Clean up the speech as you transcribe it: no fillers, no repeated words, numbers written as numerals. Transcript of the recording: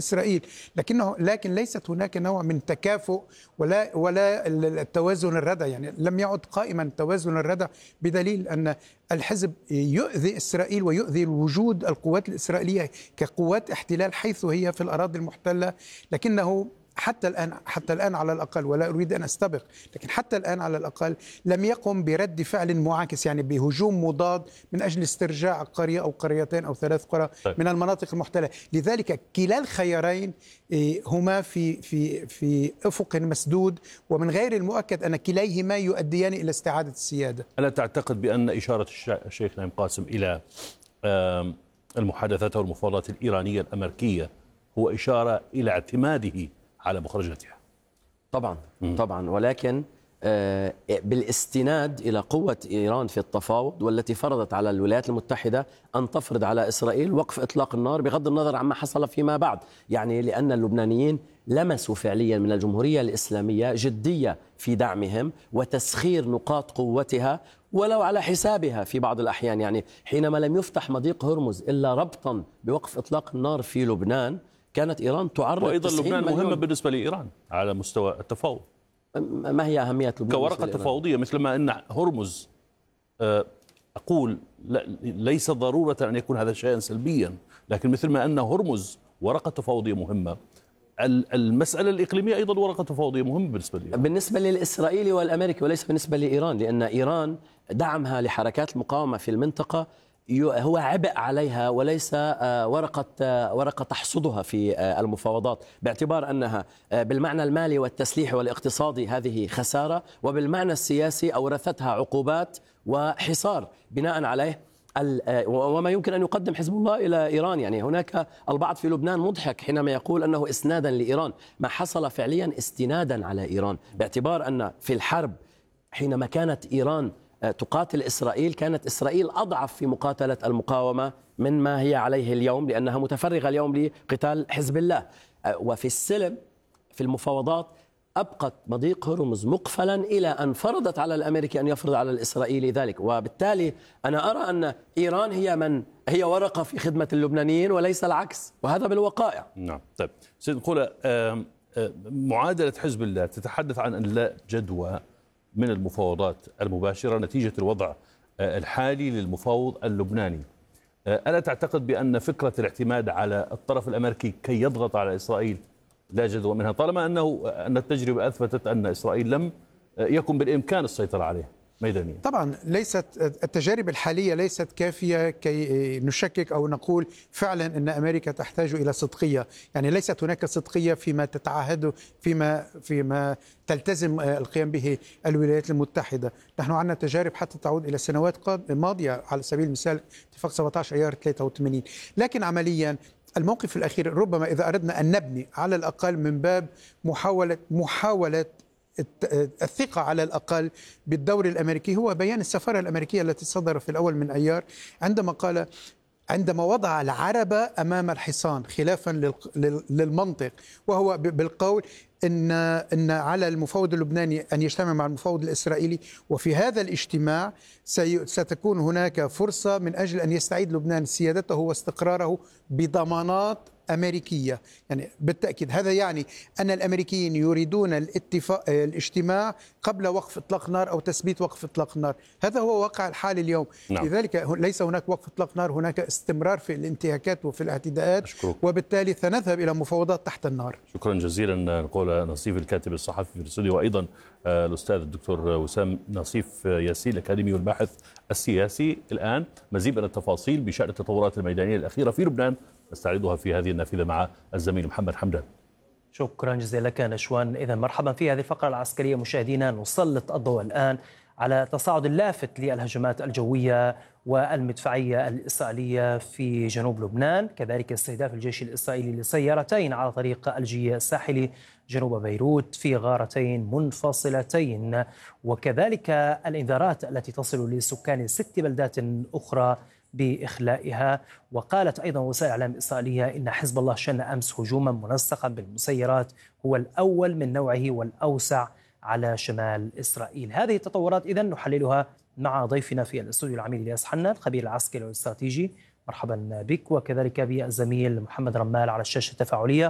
إسرائيل، لكن ليست هناك نوع من تكافؤ ولا التوازن الردع، يعني لم يعد قائما توازن الردع، بدليل أن الحزب يؤذي إسرائيل ويؤذي وجود القوات الإسرائيلية كقوات احتلال حيث هي في الأراضي المحتلة، لكنه حتى الآن على الأقل، ولا أريد أن أستبق، لكن حتى الآن على الأقل لم يقم برد فعل معاكس، يعني بهجوم مضاد من أجل استرجاع قرية أو قريتين أو 3 قرى من المناطق المحتلة. لذلك كلا الخيارين هما في أفق مسدود، ومن غير المؤكد أن كليهما يؤديان إلى استعادة السيادة. ألا تعتقد بأن إشارة الشيخ نايم قاسم إلى المحادثات والمفاوضات الإيرانية الأمريكية هو إشارة إلى اعتماده على مخرجاتها؟ طبعا، ولكن بالاستناد إلى قوة إيران في التفاوض، والتي فرضت على الولايات المتحدة أن تفرض على إسرائيل وقف إطلاق النار بغض النظر عما حصل فيما بعد، يعني لأن اللبنانيين لمسوا فعليا من الجمهورية الإسلامية جدية في دعمهم وتسخير نقاط قوتها ولو على حسابها في بعض الأحيان. يعني حينما لم يفتح مضيق هرمز إلا ربطا بوقف إطلاق النار في لبنان، كانت إيران تعرض وأيضا لبنان مهمة بالنسبة لإيران على مستوى التفاوض. ما هي أهمية لبنان كورقة تفاوضية؟ مثل ما أن هرمز، أقول ليس ضرورة أن يكون هذا شيئا سلبيا، لكن مثل ما أن هرمز ورقة تفاوضية مهمة، المسألة الإقليمية أيضا ورقة تفاوضية مهمة بالنسبة للإسرائيلي والأمريكي، وليس بالنسبة لإيران، لأن إيران دعمها لحركات المقاومة في المنطقة هو عبء عليها وليس ورقة تحصدها في المفاوضات، باعتبار أنها بالمعنى المالي والتسليحي والاقتصادي هذه خسارة، وبالمعنى السياسي أورثتها عقوبات وحصار بناء عليه وما يمكن أن يقدم حزب الله إلى إيران. يعني هناك البعض في لبنان مضحك حينما يقول أنه إسنادا لإيران، ما حصل فعليا استنادا على إيران، باعتبار أن في الحرب حينما كانت إيران تقاتل إسرائيل، كانت إسرائيل أضعف في مقاتلة المقاومة من ما هي عليه اليوم، لأنها متفرغة اليوم لقتال حزب الله. وفي السلم في المفاوضات أبقت مضيق هرمز مقفلا إلى أن فرضت على الأمريكي أن يفرض على الإسرائيلي ذلك، وبالتالي أنا أرى أن إيران هي ورقة في خدمة اللبنانيين وليس العكس، وهذا بالوقائع. نعم. طيب سيد نقول معادلة حزب الله تتحدث عن أن لا جدوى من المفاوضات المباشرة نتيجة الوضع الحالي للمفاوض اللبناني. ألا تعتقد بأن فكرة الاعتماد على الطرف الأمريكي كي يضغط على إسرائيل لا جدوى منها، طالما أن التجربة أثبتت أن إسرائيل لم يكن بالإمكان السيطرة عليه ميدانيا؟ طبعا ليست التجارب الحالية ليست كافية كي نشكك أو نقول فعلا أن أمريكا تحتاج إلى صدقية، يعني ليست هناك صدقية فيما تتعهد فيما تلتزم القيام به الولايات المتحدة. نحن عندنا تجارب حتى تعود إلى سنوات ماضية، على سبيل المثال اتفاق 17 أيار 83، لكن عمليا الموقف الأخير ربما إذا أردنا أن نبني على الأقل من باب محاولة الثقة على الأقل بالدور الأمريكي، هو بيان السفارة الأمريكية التي صدر في الأول من أيار، عندما وضع العربة أمام الحصان خلافا للمنطق، وهو بالقول إن على المفاوض اللبناني أن يجتمع مع المفاوض الإسرائيلي، وفي هذا الاجتماع ستكون هناك فرصة من أجل أن يستعيد لبنان سيادته واستقراره بضمانات أمريكية. يعني بالتأكيد هذا يعني أن الأمريكيين يريدون الاجتماع قبل وقف إطلاق نار أو تثبيت وقف إطلاق نار، هذا هو واقع الحال اليوم. نعم. لذلك ليس هناك وقف إطلاق نار، هناك استمرار في الانتهاكات وفي الاعتداءات، وبالتالي سنذهب إلى مفاوضات تحت النار. شكرا جزيلا نقول نصيف الكاتب الصحفي في الاستوديو، وأيضا الأستاذ الدكتور وسام نصيف ياسين الأكاديمي والباحث السياسي. الآن مزيد من التفاصيل بشأن التطورات الميدانية الأخيرة في لبنان نستعرضها في هذه النافذة مع الزميل محمد حمدان. شكرا جزيلا لك نشوان. إذا مرحبا في هذه الفقرة العسكرية مشاهدينا، نسلط الضوء الآن على تصاعد اللافت للهجمات الجوية والمدفعية الإسرائيلية في جنوب لبنان، كذلك استهداف الجيش الإسرائيلي لسيارتين على طريق الجي الساحلي جنوب بيروت في غارتين منفصلتين، وكذلك الإنذارات التي تصل لسكان 6 بلدات أخرى بإخلائها. وقالت أيضا وسائل إعلام إسرائيلية إن حزب الله شن أمس هجوما منسقا بالمسيرات هو الأول من نوعه والأوسع على شمال إسرائيل. هذه التطورات إذن نحللها مع ضيفنا في الاستوديو العميد الياس حنا الخبير العسكري والاستراتيجي، مرحبا بك، وكذلك بالزميل محمد رمال على الشاشة التفاعلية.